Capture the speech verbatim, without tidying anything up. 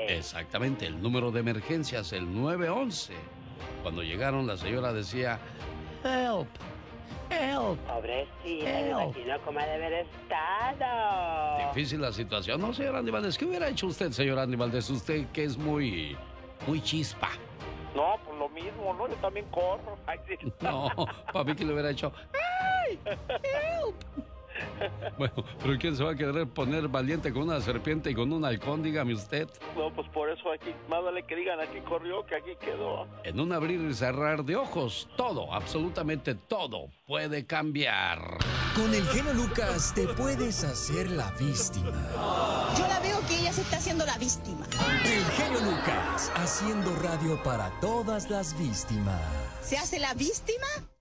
Exactamente, el número de emergencias, el nueve once. Cuando llegaron, la señora decía, help, help. Pobrecita, me help. imagino cómo ha de haber estado. Difícil la situación, ¿no, señor Andy Valdés? ¿Qué hubiera hecho usted, señor Andy Valdés? Usted que es muy, muy chispa. No, pues lo mismo, ¿no? Yo también corro. Ay, sí. No, para mí que le hubiera hecho, ¡ay! ¡Help! Bueno, pero ¿quién se va a querer poner valiente con una serpiente y con un halcón? Dígame usted. No, pues por eso aquí, más vale que digan aquí corrió que aquí quedó. En un abrir y cerrar de ojos, todo, absolutamente todo puede cambiar. Con el genio Lucas te puedes hacer la víctima. Yo la veo que ella se está haciendo la víctima. El genio Lucas, haciendo radio para todas las víctimas. ¿Se hace la víctima?